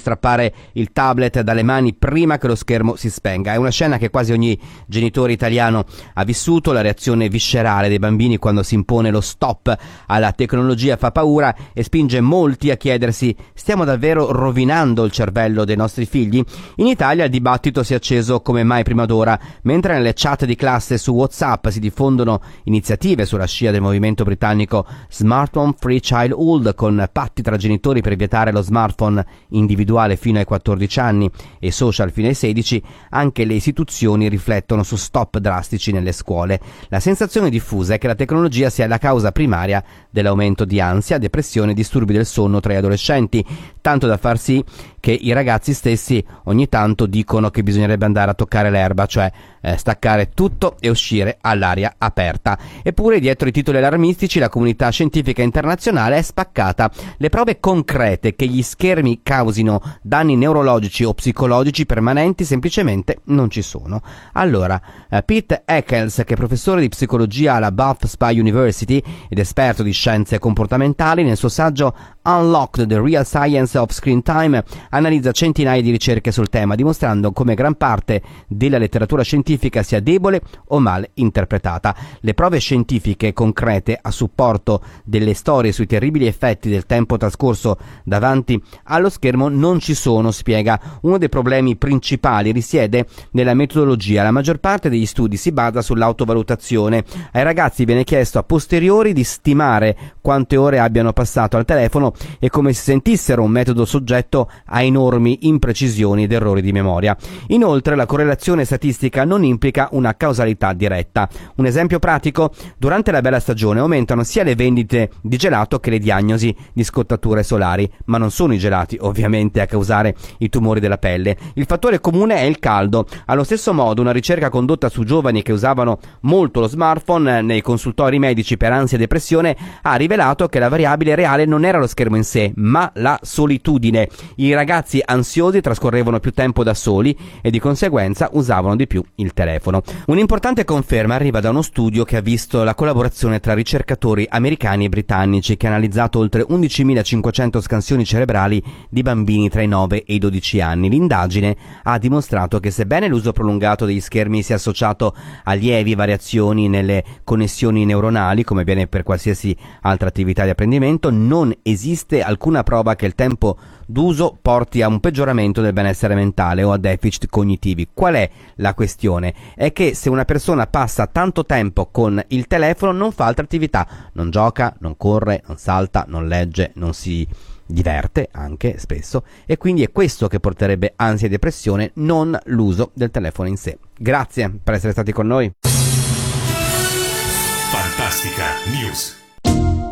strappare il tablet dalle mani prima che lo schermo si spenga. È una scena che quasi ogni genitore italiano ha vissuto. La reazione viscerale dei bambini quando si impone lo stop alla tecnologia fa paura e spinge molti a chiedersi: stiamo davvero rovinando il cervello dei nostri figli? In Italia il dibattito si è acceso come mai prima d'ora, mentre nelle chat di classe su WhatsApp si diffondono iniziative sulla scia del movimento britannico Smartphone Free Childhood, con patti tra genitori per vietare lo smartphone individuale fino ai 14 anni e social fino ai 16. Anche le istituzioni riflettono su stop drastici nelle scuole. La sensazione diffusa è che la tecnologia sia la causa primaria dell'aumento di ansia, depressione e disturbi del sonno tra gli adolescenti, tanto da far sì che i ragazzi stessi ogni tanto dicono che bisognerebbe andare a toccare l'erba, cioè staccare tutto e uscire all'aria aperta. Eppure, dietro i titoli allarmistici, la comunità scientifica internazionale è spaccata. Le prove concrete che gli schermi causino danni neurologici o psicologici permanenti semplicemente non ci sono. Allora, Pete Eccles, che è professore di psicologia alla Bath Spa University ed esperto di scienze comportamentali, nel suo saggio Unlocked: The Real Science of Screen Time analizza centinaia di ricerche sul tema, dimostrando come gran parte della letteratura scientifica sia debole o mal interpretata. Le prove scientifiche concrete a supporto delle storie sui terribili effetti del tempo trascorso davanti allo schermo non ci sono, spiega. Uno dei problemi principali risiede nella metodologia. La maggior parte degli studi si basa sull'autovalutazione. Ai ragazzi viene chiesto a posteriori di stimare quante ore abbiano passato al telefono e come si sentissero, un metodo soggetto a enormi imprecisioni ed errori di memoria. Inoltre, la correlazione statistica non implica una causalità diretta. Un esempio pratico: durante la bella stagione aumentano sia le vendite di gelato che le diagnosi di scottature solari, ma non sono i gelati ovviamente a causare i tumori della pelle. Il fattore comune è il caldo. Allo stesso modo, una ricerca condotta su giovani che usavano molto lo smartphone nei consultori medici per ansia e depressione ha rivelato che la variabile reale non era lo schermo in sé, ma la solitudine. I ragazzi ansiosi trascorrevano più tempo da soli e di conseguenza usavano di più il telefono. Un'importante conferma arriva da uno studio che ha visto la collaborazione tra ricercatori americani e britannici, che ha analizzato oltre 11.500 scansioni cerebrali di bambini tra i 9 e i 12 anni. L'indagine ha dimostrato che, sebbene l'uso prolungato degli schermi sia associato a lievi variazioni nelle connessioni neuronali, come avviene per qualsiasi altra attività di apprendimento, non esiste alcuna prova che il tempo d'uso porti a un peggioramento del benessere mentale o a deficit cognitivi. Qual è la questione? È che se una persona passa tanto tempo con il telefono non fa altre attività, non gioca, non corre, non salta, non legge, non si diverte anche spesso, e quindi è questo che porterebbe ansia e depressione, non l'uso del telefono in sé. Grazie per essere stati con noi. Fantastica News.